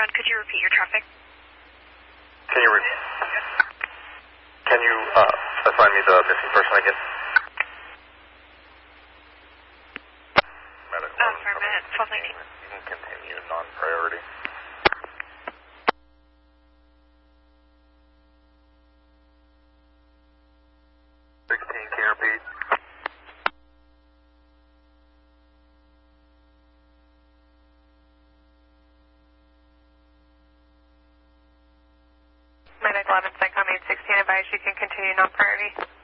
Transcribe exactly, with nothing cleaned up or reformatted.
Run, could you repeat your traffic? Can you re- Can you uh, assign me the missing person again? Medic Uh, for a minute, twelve nineteen. You can continue non-priority. sixteen, can you repeat? Medic eleven, Psychom eight sixteen, advise you can continue non-priority.